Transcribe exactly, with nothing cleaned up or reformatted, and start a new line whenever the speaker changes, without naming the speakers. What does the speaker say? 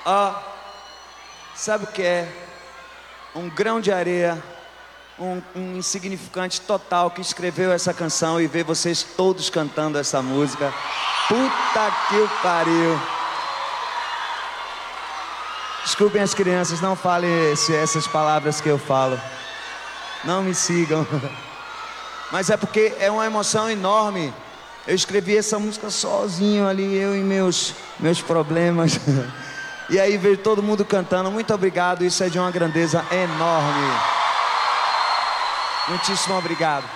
Ó, sabe o que é? Um grão de areia, um, um insignificante total que escreveu essa canção e ver vocês todos cantando essa música. Puta que o pariu. Desculpem as crianças, não falem esse, essas palavras que eu falo. Não me sigam. Mas é porque é uma emoção enorme. Eu escrevi essa música sozinho ali, eu e meus, meus problemas. E aí veio todo mundo cantando. Muito obrigado, isso é de uma grandeza enorme. Muitíssimo obrigado.